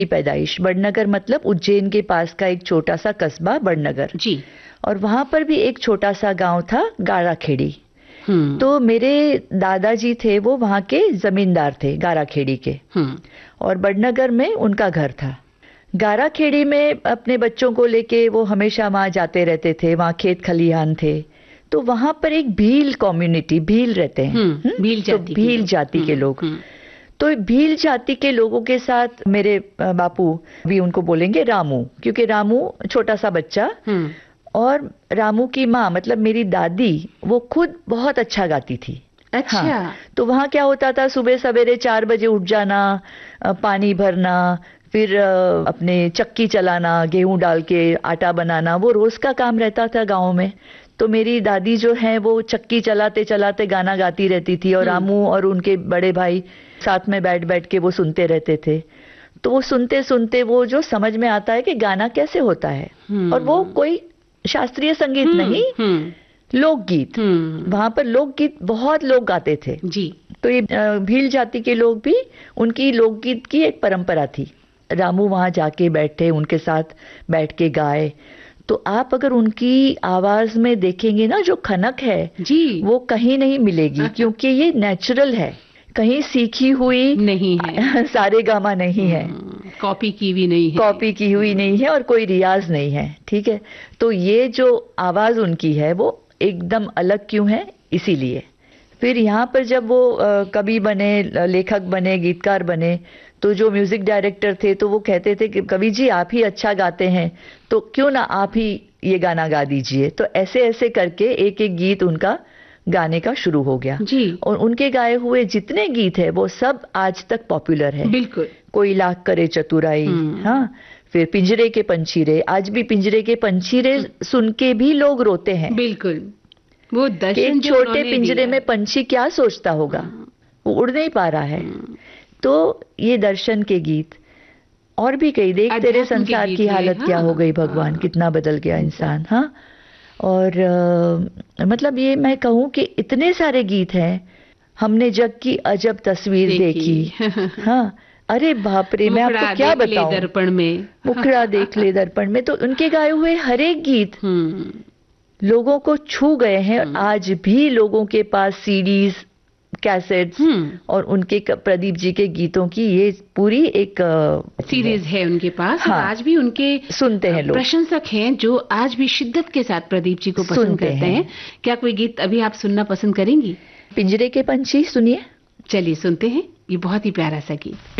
पैदाइश बड़नगर, मतलब उज्जैन के पास का एक छोटा सा कस्बा बड़नगर जी। और वहां पर भी एक छोटा सा गांव था गाराखेड़ी। तो मेरे दादाजी थे वो वहां के जमींदार थे गाराखेड़ी के, और बड़नगर में उनका घर था। गाराखेड़ी में अपने बच्चों को लेके वो हमेशा वहां जाते रहते थे, वहां खेत खलिहान थे। तो वहां पर एक भील कम्युनिटी, भील रहते हैं, भील जाति के लोग। तो भील जाति के लोगों के साथ मेरे बापू भी उनको बोलेंगे रामू, क्योंकि रामू छोटा सा बच्चा, और रामू की माँ मतलब मेरी दादी वो खुद बहुत अच्छा गाती थी। अच्छा। हाँ, तो वहाँ क्या होता था, सुबह सवेरे 4 बजे उठ जाना, पानी भरना, फिर अपने चक्की चलाना, गेहूं डाल के आटा बनाना, वो रोज का काम रहता था गाँव में। तो मेरी दादी जो है वो चक्की चलाते चलाते गाना गाती रहती थी, और रामू और उनके बड़े भाई साथ में बैठ बैठ के वो सुनते रहते थे। तो वो सुनते सुनते वो जो समझ में आता है कि गाना कैसे होता है, और वो कोई शास्त्रीय संगीत नहीं, लोकगीत। वहां पर लोकगीत बहुत लोग गाते थे जी। तो ये भील जाति के लोग भी, उनकी लोकगीत की एक परंपरा थी। रामू वहां जाके बैठे, उनके साथ बैठ के गाए। तो आप अगर उनकी आवाज में देखेंगे ना, जो खनक है जी, वो कहीं नहीं मिलेगी, क्योंकि ये नेचुरल है, कहीं सीखी हुई नहीं है, सारे गामा नहीं है, कॉपी की भी नहीं है, कॉपी की हुई नहीं है, और कोई रियाज नहीं है। ठीक है, तो ये जो आवाज उनकी है वो एकदम अलग क्यों है, इसीलिए। फिर यहाँ पर जब वो कवि बने, लेखक बने, गीतकार बने, तो जो म्यूजिक डायरेक्टर थे तो वो कहते थे कि कवि जी आप ही अच्छा गाते हैं, तो क्यों ना आप ही ये गाना गा दीजिए। तो ऐसे ऐसे करके एक एक गीत उनका गाने का शुरू हो गया जी। और उनके गाए हुए जितने गीत है वो सब आज तक पॉपुलर है। बिल्कुल। कोई लाख करे चतुराई, हाँ, फिर पिंजरे के पंछीरे, आज भी पिंजरे के पंछीरे सुन के भी लोग रोते हैं। बिल्कुल, वो दर्शन एक छोटे पिंजरे में पंछी क्या सोचता होगा, वो उड़ नहीं पा रहा है। तो ये दर्शन के गीत, और भी कई, देख तेरे संसार की हालत क्या हो गई भगवान, कितना बदल गया इंसान। हाँ, और मतलब ये मैं कहूँ कि इतने सारे गीत हैं। हमने जग की अजब तस्वीर देखी। हाँ, अरे बाप रे, मैं आपको क्या बताऊं, दर्पण में मुखड़ा देख ले दर्पण में। तो उनके गाए हुए हर एक गीत लोगों को छू गए हैं। आज भी लोगों के पास सीडीज, कैसेट्स और उनके प्रदीप जी के गीतों की ये पूरी एक सीरीज है उनके पास। हाँ, और आज भी उनके सुनते हैं लोग, प्रशंसक हैं जो आज भी शिद्दत के साथ प्रदीप जी को पसंद करते हैं। क्या कोई गीत अभी आप सुनना पसंद करेंगी? पिंजरे के पंछी सुनिए। चलिए सुनते हैं, ये बहुत ही प्यारा सा गीत।